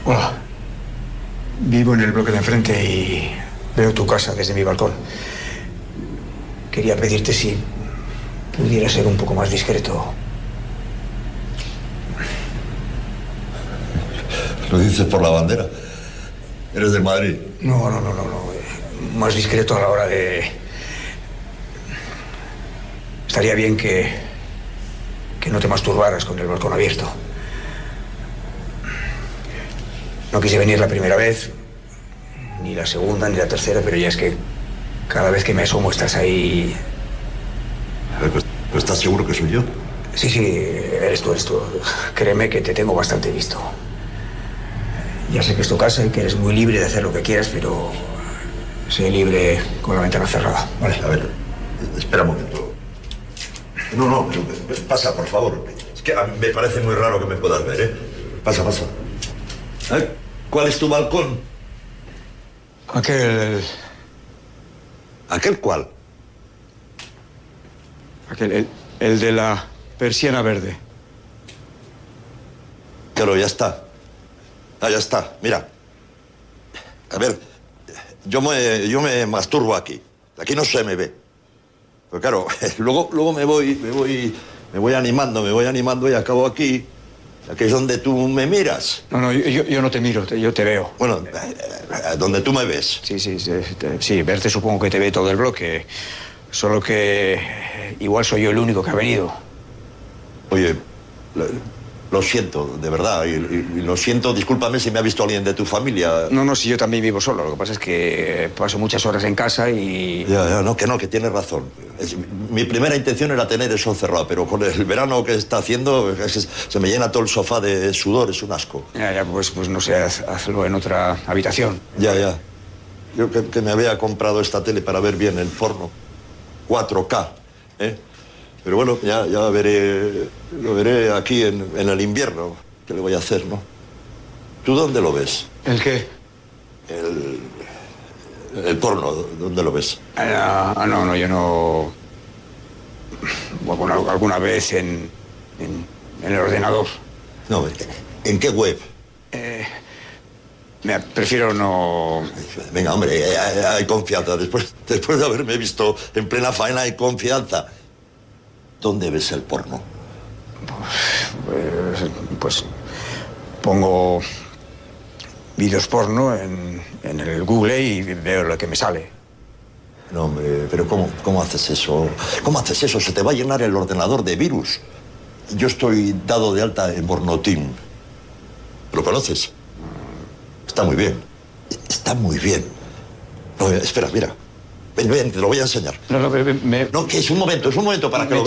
Hola. Vivo en el bloque de enfrente y veo tu casa desde mi balcón. Quería pedirte si pudiera ser un poco más discreto. ¿Lo dices por la bandera? ¿Eres de Madrid? No. Más discreto a la hora de... Estaría bien que no te masturbaras con el balcón abierto. No quise venir la primera vez, ni la segunda, ni la tercera, pero ya es que cada vez que me asomo estás ahí... Pues, ¿estás seguro que soy yo? Sí, eres tú. Créeme que te tengo bastante visto. Ya sé que es tu casa y que eres muy libre de hacer lo que quieras, pero sé libre con la ventana cerrada, ¿vale? A ver, espera un momento. No, pasa, por favor. Es que a mí me parece muy raro que me puedas ver, ¿eh? Pasa. ¿Cuál es tu balcón? Aquel... ¿Aquel cuál? El de la persiana verde. Claro, ya está. Ya está. Mira. A ver, yo me masturbo aquí. Aquí no se me ve. Pero claro, luego me voy animando y acabo aquí. Aquí es donde tú me miras. No, yo no te miro, yo te veo. Bueno, donde tú me ves. Sí, verte supongo que te ve todo el bloque. Solo que igual soy yo el único que ha venido. Oye, lo siento, de verdad, y lo siento, discúlpame si me ha visto alguien de tu familia. No, si yo también vivo solo. Lo que pasa es que paso muchas horas en casa y... Que tienes razón. Mi primera intención era tener eso cerrado, pero con el verano que está haciendo se me llena todo el sofá de sudor, es un asco. Pues no sé, hazlo en otra habitación. Ya. Yo que me había comprado esta tele para ver bien el porno. 4K, ¿eh? Pero bueno, ya lo veré aquí en el invierno. ¿Qué le voy a hacer, no? ¿Tú dónde lo ves? ¿El qué? El porno, ¿dónde lo ves? No, yo no... Bueno, alguna vez en el ordenador. No, ¿en qué web? Prefiero no... Venga, hombre, hay confianza. Después de haberme visto en plena faena, hay confianza. ¿Dónde ves el porno? Pues pongo vídeos porno en el Google y veo lo que me sale. No, hombre, pero ¿cómo haces eso? ¿Cómo haces eso? Se te va a llenar el ordenador de virus. Yo estoy dado de alta en Pornoteam. ¿Lo conoces? Está muy bien. Está muy bien. No, espera, mira. Ven, te lo voy a enseñar. No, No, que es un momento para que lo veas.